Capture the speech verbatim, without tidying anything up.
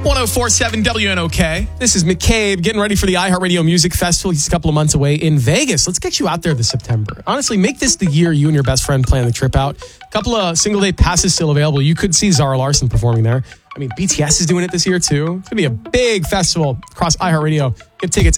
one oh four point seven W N O K. This is McCabe getting ready for the iHeartRadio Music Festival. He's a couple of months away in Vegas. Let's get you out there this September. Honestly, make this the year you and your best friend plan the trip out. A couple of single-day passes still available. You could see Zara Larsson performing there. I mean, B T S is doing it this year, too. It's going to be a big festival across iHeartRadio. Get tickets